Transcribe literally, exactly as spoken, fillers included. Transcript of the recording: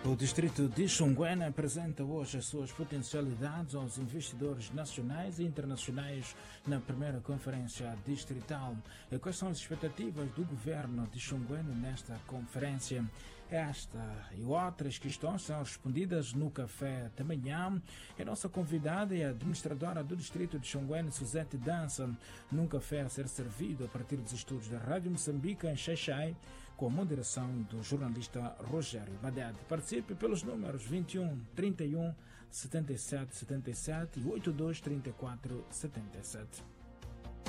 O distrito de Xunguena apresenta hoje as suas potencialidades aos investidores nacionais e internacionais na primeira conferência distrital. E quais são as expectativas do governo de Xunguena nesta conferência? Esta e outras questões são respondidas no café da manhã. A nossa convidada é a administradora do distrito de Xunguena, Suzete Dança, num café a ser servido a partir dos estudos da Rádio Moçambique em Xaixai, com a moderação do jornalista Rogério Badade. Participe pelos números vinte e um, trinta e um, setenta e sete, setenta e sete e oitenta e dois, trinta e quatro, setenta e sete.